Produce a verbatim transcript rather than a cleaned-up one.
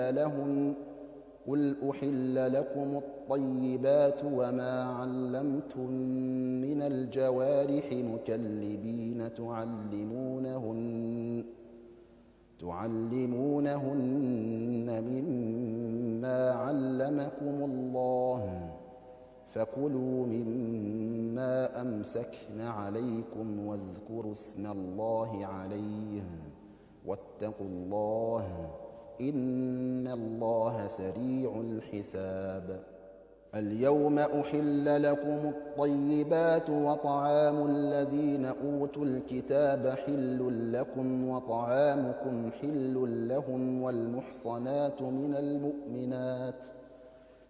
لهن قل أحل لكم الطيبات وما علمتم من الجوارح مكلبين تعلمونهن تعلمونهن مما علمكم الله فكلوا مما أمسكن عليكم واذكروا اسم الله عليه واتقوا الله إن الله سريع الحساب. اليوم أحل لكم الطيبات وطعام الذين أوتوا الكتاب حل لكم وطعامكم حل لهم والمحصنات من المؤمنات